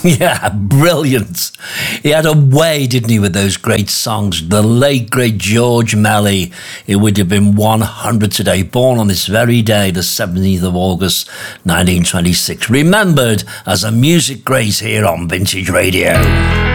Yeah, brilliant. He had a way, didn't he, with those great songs. The late, great George Melly. It would have been 100 today, born on this very day, the 17th of August, 1926. Remembered as a music grace here on Vintage Radio.